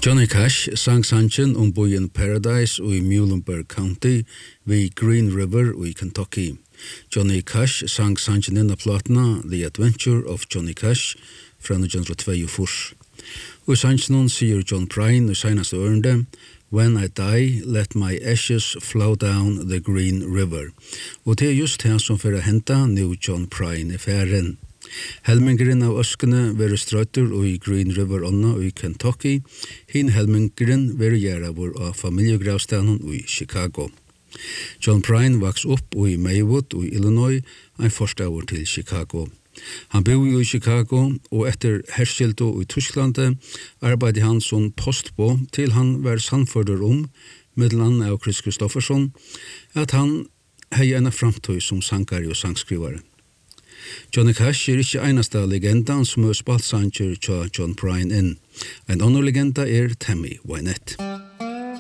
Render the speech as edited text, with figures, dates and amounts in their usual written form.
Johnny Cash sang sanchen boyen Paradise i Muhlenberg County ved Green River i Kentucky. Johnny Cash sang sanchen in platna The Adventure of Johnny Cash fra 1922. Og sanchen sier John Prine og senast ørende When I die, let my ashes flow down the Green River. Og det just det som for å hente nå John Prine i færen. Helmingeren av øskene være strøtter og i Green River Onna og i Kentucky. Hin helmingeren være gjerne av familiegravstenen og i Chicago. John Prine vaks opp og i Maywood og i Illinois, en forstaver til Chicago. Han bor i Chicago, og etter herskjelto i Tyskland arbeidde han som postbå til han var sannførder meddelan av Chris Kristofferson, at han hei en framtøy som sankare og sangskrivare. Johnny Cash ikke eneste legenda som spalt sanger til John Prine inn. En annen legenda Tammy Wynette.